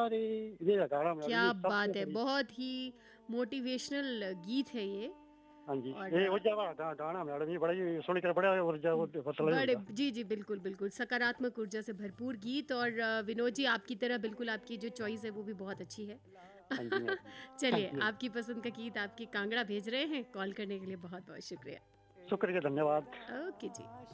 रे, ये गाना मैडम क्या ये सबसे बात है, बढ़िया। बहुत ही मोटिवेशनल गीत है ये। हाँ जी, और ये ऊर्जा वाला गाना मैडम, ये बड़ा ही सुन कर बड़ा ऊर्जा मतलब ही बड़े होता। जी, जी, बिल्कुल, बिल्कुल, सकारात्मक ऊर्जा से भरपूर गीत। और विनोद जी, आपकी तरह बिल्कुल आपकी जो चॉइस है वो भी बहुत अच्छी है। हाँ जी मैडम। चलिए, थैंक यू। आपकी पसंद का गीत आपके कांगड़ा भेज रहे हैं। कॉल करने के लिए बहुत-बहुत शुक्रिया। शुक्रिया, धन्यवाद। ओके जी।